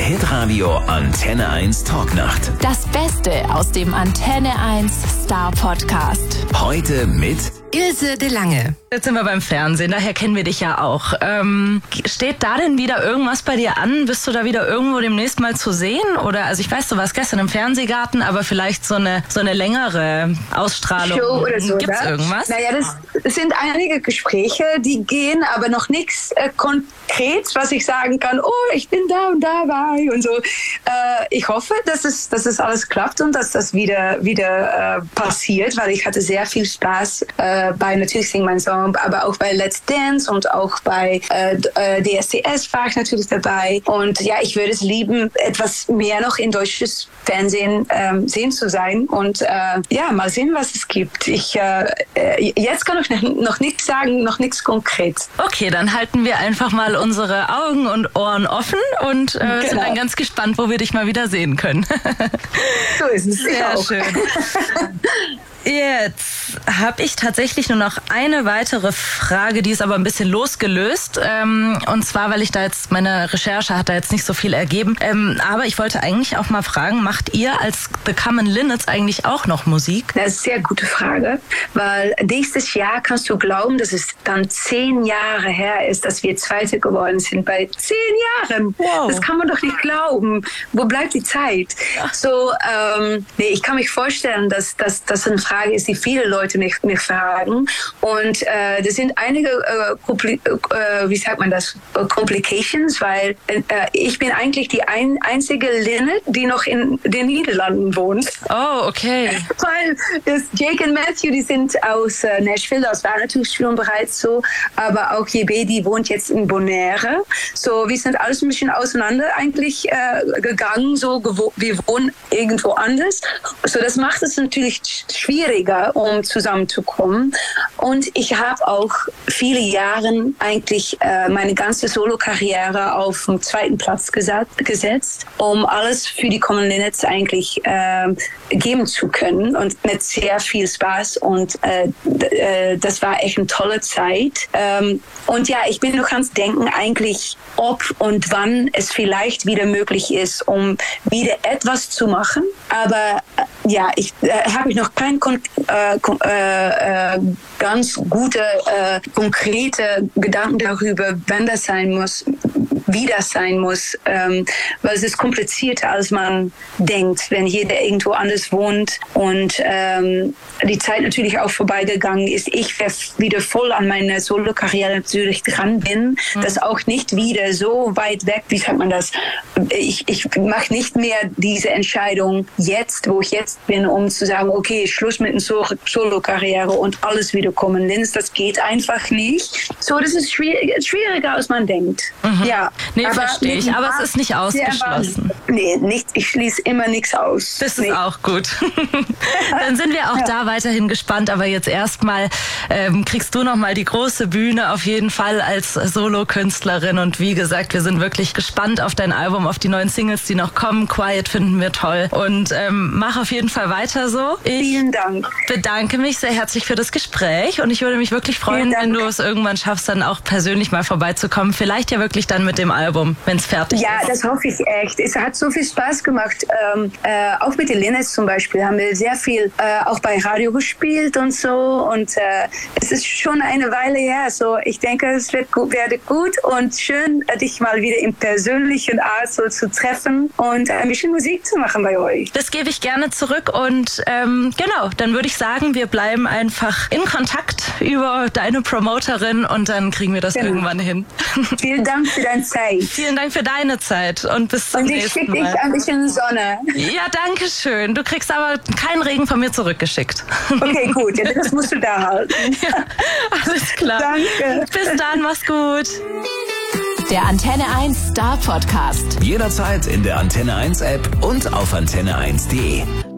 Hitradio Antenne 1 Talknacht. Das Beste aus dem Antenne 1 Star Podcast. Heute mit Ilse de Lange. Jetzt sind wir beim Fernsehen, daher kennen wir dich ja auch. Steht da denn wieder irgendwas bei dir an? Bist du da wieder irgendwo demnächst mal zu sehen? Oder, also ich weiß, du warst gestern im Fernsehgarten, aber vielleicht so eine längere Ausstrahlung. Show oder so. Gibt's irgendwas? Naja, das sind einige Gespräche, die gehen, aber noch nichts konkret, was ich sagen kann, oh, ich bin da und dabei und so. Ich hoffe, dass es alles klappt und dass das wieder passiert, weil ich hatte sehr viel Spaß bei natürlich Sing Mein Song, aber auch bei Let's Dance und auch bei DSDS war ich natürlich dabei. Und ja, ich würde es lieben, etwas mehr noch in deutsches Fernsehen sehen zu sein und ja, mal sehen, was es gibt. Jetzt kann ich noch nichts sagen, noch nichts konkret. Okay, dann halten wir einfach mal unsere Augen und Ohren offen und sind dann ganz gespannt, wo wir dich mal wieder sehen können. So ist es. Sehr schön. Jetzt habe ich tatsächlich nur noch eine weitere Frage, die ist aber ein bisschen losgelöst. Und zwar, weil ich da jetzt, meine Recherche hat da jetzt nicht so viel ergeben. Aber ich wollte eigentlich auch mal fragen, macht ihr als The Common Linnets eigentlich auch noch Musik? Das ist eine sehr gute Frage, weil nächstes Jahr kannst du glauben, dass es dann 10 Jahre her ist, dass wir Zweite geworden sind. Bei 10 Jahren. Wow. Das kann man doch nicht glauben. Wo bleibt die Zeit? So, nee, ich kann mich vorstellen, dass das eine Frage ist, die viele Leute mich fragen. Und das sind einige, wie sagt man das, Complications, weil ich bin eigentlich die einzige Linnet, die noch in den Niederlanden wohnt. Oh, okay. Weil Jake und Matthew, die sind aus Nashville, das war natürlich schon bereits so, aber auch JB, die wohnt jetzt in Bonaire. So, wir sind alles ein bisschen auseinander eigentlich gegangen, so wir wohnen irgendwo anders. So, das macht es natürlich schwieriger, um zusammenzukommen. Und ich habe auch viele Jahre eigentlich meine ganze Solo-Karriere auf den zweiten Platz gesetzt, um alles für die Common Linnets eigentlich geben zu können und mit sehr viel Spaß und das war echt eine tolle Zeit. Und ja, ich bin noch ans Denken eigentlich, ob und wann es vielleicht wieder möglich ist, um wieder etwas zu machen. Aber ja, ich habe noch keinen ganz gute, konkrete Gedanken darüber, wenn das sein muss, wie das sein muss, weil es ist komplizierter, als man denkt, wenn jeder irgendwo anders wohnt und die Zeit natürlich auch vorbeigegangen ist. Ich wieder voll an meiner Solo-Karriere natürlich dran bin, das auch nicht wieder so weit weg, wie sagt man das, ich mache nicht mehr diese Entscheidung jetzt, wo ich jetzt bin, um zu sagen, okay, Schluss mit einer Solo-Karriere und alles wieder kommen. Das geht einfach nicht. So, das ist schwieriger, als man denkt. Mhm. Ja. Nee, verstehe ich. Aber es ist nicht ausgeschlossen. Nee, ich schließe immer nichts aus. Das ist auch gut. Dann sind wir auch da weiterhin gespannt. Aber jetzt erstmal kriegst du nochmal die große Bühne auf jeden Fall als Solo-Künstlerin. Und wie gesagt, wir sind wirklich gespannt auf dein Album, auf die neuen Singles, die noch kommen. Quiet finden wir toll. Und mach auf jeden Fall weiter so. Vielen Dank. Bedanke mich sehr herzlich für das Gespräch. Und ich würde mich wirklich freuen, wenn du es irgendwann schaffst, dann auch persönlich mal vorbeizukommen. Vielleicht ja wirklich dann mit dem Album, wenn es fertig ist. Ja, das hoffe ich echt. Es hat so viel Spaß gemacht. Auch mit den Linnets zum Beispiel haben wir sehr viel auch bei Radio gespielt und so. Und es ist schon eine Weile her. So, ich denke, es werde gut und schön, dich mal wieder in persönlichen Art so zu treffen und ein bisschen Musik zu machen bei euch. Das gebe ich gerne zurück und genau, dann würde ich sagen, wir bleiben einfach in Kontakt über deine Promoterin und dann kriegen wir das irgendwann hin. Vielen Dank für deine Zeit. Vielen Dank für deine Zeit und bis zum nächsten Mal. Und ich schicke dich ein bisschen Sonne. Ja, danke schön. Du kriegst aber keinen Regen von mir zurückgeschickt. Okay, gut. Ja, das musst du da halten. Ja, alles klar. Danke. Bis dann, mach's gut. Der Antenne 1 Star Podcast. jederzeit in der Antenne 1 App und auf antenne1.de.